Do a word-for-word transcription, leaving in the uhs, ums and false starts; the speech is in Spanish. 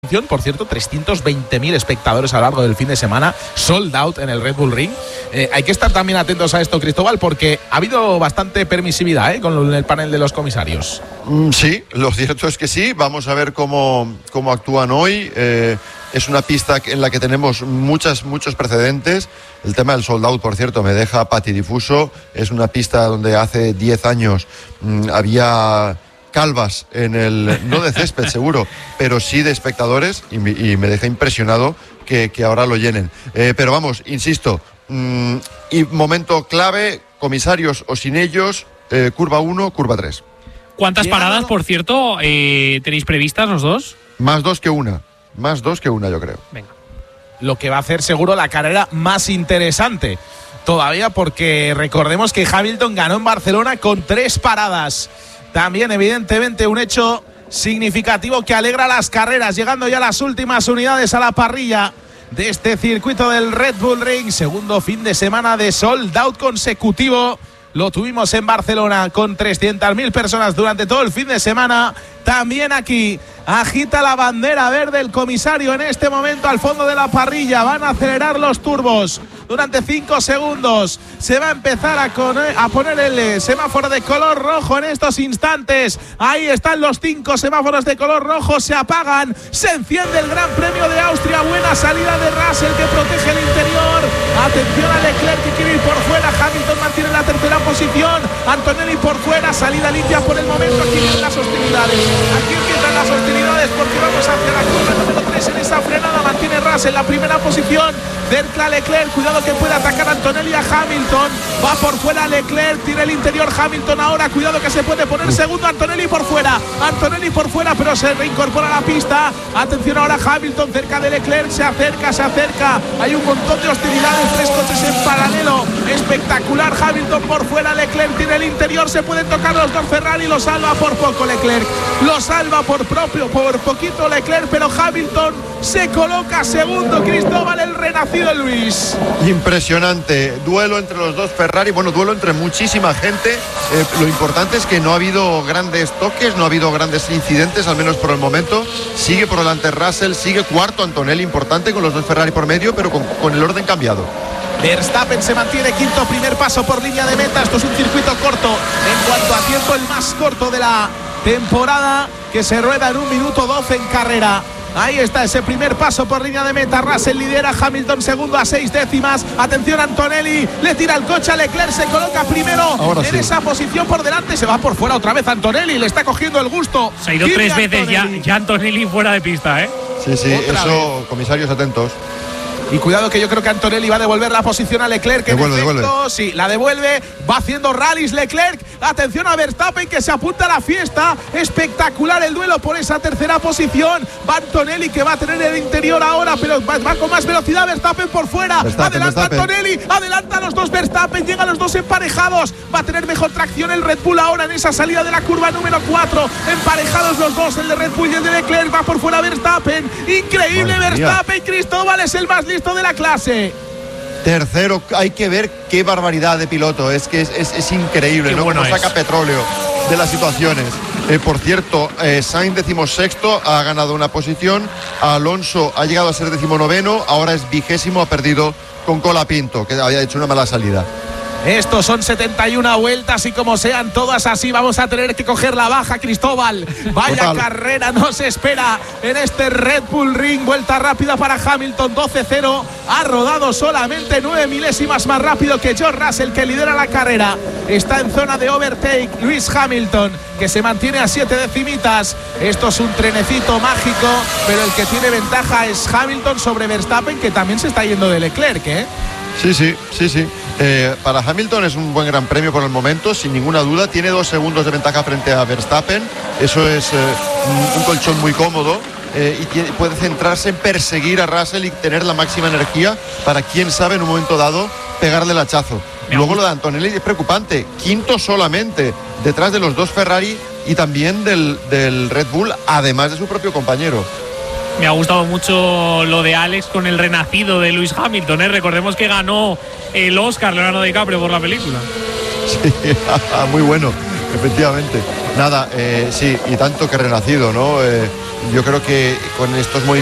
Por cierto, trescientos veinte mil espectadores a lo largo del fin de semana, sold out en el Red Bull Ring. Eh, hay que estar también atentos a esto, Cristóbal, porque ha habido bastante permisividad ¿eh? con el panel de los comisarios. Mm, sí, lo cierto es que sí. Vamos a ver cómo, cómo actúan hoy. Eh, es una pista en la que tenemos muchas, muchos precedentes. El tema del sold out, por cierto, me deja patidifuso. Es una pista donde hace diez años mmm, había calvas en el, no de césped seguro, pero sí de espectadores, y, y me deja impresionado que, que ahora lo llenen. Eh, pero vamos, insisto, mmm, y momento clave, comisarios o sin ellos, eh, curva uno, curva tres. ¿Cuántas paradas, por cierto, eh, tenéis previstas los dos? Más dos que una, más dos que una yo creo. Venga. Lo que va a hacer seguro la carrera más interesante todavía, porque recordemos que Hamilton ganó en Barcelona con tres paradas. También, evidentemente, un hecho significativo que alegra las carreras, llegando ya las últimas unidades a la parrilla de este circuito del Red Bull Ring. Segundo fin de semana de sold out consecutivo. Lo tuvimos en Barcelona con trescientas mil personas durante todo el fin de semana. También aquí agita la bandera verde el comisario en este momento al fondo de la parrilla. Van a acelerar los turbos durante cinco segundos. Se va a empezar a, con, a poner el semáforo de color rojo en estos instantes. Ahí están los cinco semáforos de color rojo. Se apagan. Se enciende el Gran Premio de Austria. Buena salida de Russell que protege el interior. Atención a Leclerc que quiere ir por fuera. Hamilton mantiene la tercera posición. Antonelli por fuera. Salida limpia por el momento. Aquí vienen las hostilidades. Aquí empiezan las hostilidades porque vamos hacia la curva número tres en esa frenada. Mantiene Russell en la primera posición. Cerca Leclerc, cuidado que puede atacar a Antonelli a Hamilton. Va por fuera Leclerc, tira el interior Hamilton ahora. Cuidado que se puede poner segundo Antonelli por fuera. Antonelli por fuera, pero se reincorpora a la pista. Atención ahora Hamilton cerca de Leclerc. Se acerca, se acerca. Hay un montón de hostilidades, tres coches en paralelo. Espectacular Hamilton por fuera. Leclerc tira el interior, se pueden tocar los dos Ferrari. Lo salva por poco Leclerc. Lo salva por propio, por poquito Leclerc, pero Hamilton se coloca segundo. Cristóbal, el renacido Luis. Impresionante. Duelo entre los dos Ferrari. Bueno, duelo entre muchísima gente. Eh, lo importante es que no ha habido grandes toques, no ha habido grandes incidentes, al menos por el momento. Sigue por delante Russell, sigue cuarto Antonelli, importante, con los dos Ferrari por medio, pero con, con el orden cambiado. Verstappen se mantiene quinto, primer paso por línea de meta. Esto es un circuito corto en cuanto a tiempo, el más corto de la temporada, que se rueda en un minuto doce en carrera. Ahí está ese primer paso por línea de meta. Russell lidera, Hamilton segundo a seis décimas. Atención Antonelli, le tira el coche a Leclerc, se coloca primero. Ahora en sí. Esa posición por delante. Se va por fuera otra vez Antonelli, le está cogiendo el gusto. Se ha ido tres veces ya, ya Antonelli fuera de pista, ¿eh? Sí, sí, otra eso, vez. Comisarios atentos. Y cuidado que yo creo que Antonelli va a devolver la posición a Leclerc. Que devuelve, en efecto, devuelve. Sí, la devuelve. Va haciendo rallies Leclerc. Atención a Verstappen que se apunta a la fiesta. Espectacular el duelo por esa tercera posición. Va Antonelli que va a tener el interior ahora, pero va, va con más velocidad. Verstappen por fuera. Verstappen, Adelanta Verstappen. Antonelli. Adelanta a los dos Verstappen. Llegan los dos emparejados. Va a tener mejor tracción el Red Bull ahora en esa salida de la curva número cuatro. Emparejados los dos, el de Red Bull y el de Leclerc. Va por fuera Verstappen. Increíble. Madre Verstappen. mía. Cristóbal es el más listo de la clase. Tercero, hay que ver qué barbaridad de piloto. Es que es, es, es increíble, Qué ¿no? bueno Cómo es. saca petróleo de las situaciones. Eh, por cierto, eh, Sainz decimosexto, ha ganado una posición. Alonso ha llegado a ser decimonoveno, ahora es vigésimo, ha perdido con Colapinto, que había hecho una mala salida. Estos son setenta y una vueltas y como sean todas así vamos a tener que coger la baja, Cristóbal. Vaya Total. Carrera nos espera en este Red Bull Ring. Vuelta rápida para Hamilton, doce cero. Ha rodado solamente nueve milésimas más rápido que George Russell, que lidera la carrera. Está en zona de overtake Lewis Hamilton, que se mantiene a siete decimitas. Esto es un trenecito mágico, pero el que tiene ventaja es Hamilton sobre Verstappen, que también se está yendo de Leclerc, ¿eh? Sí, sí, sí, sí. Eh, para Hamilton es un buen gran premio por el momento, sin ninguna duda. Tiene dos segundos de ventaja frente a Verstappen. Eso es eh, un, un colchón muy cómodo. Eh, y tiene, puede centrarse en perseguir a Russell y tener la máxima energía para, quién sabe, en un momento dado, pegarle el hachazo. Me Luego gusta. lo de Antonelli es preocupante. Quinto solamente, detrás de los dos Ferrari y también del, del Red Bull, además de su propio compañero. Me ha gustado mucho lo de Alex con el renacido de Lewis Hamilton, ¿eh? Recordemos que ganó el Oscar Leonardo DiCaprio por la película. Sí, muy bueno. efectivamente. Nada, eh, sí, y tanto que renacido, ¿no? Eh, yo creo que con estos movimientos